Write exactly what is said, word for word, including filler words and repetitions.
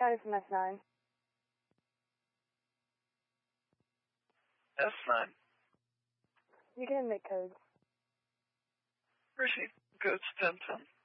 County from S nine. S nine. You can admit codes. Receive codes ten ten.